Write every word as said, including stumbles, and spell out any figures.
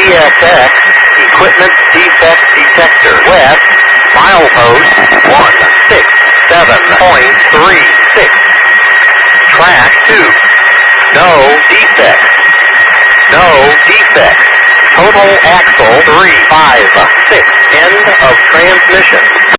S X, equipment defect detector. West, milepost one six seven point three six. Track two. No defects. No defects. Total axle three five six. End of transmission.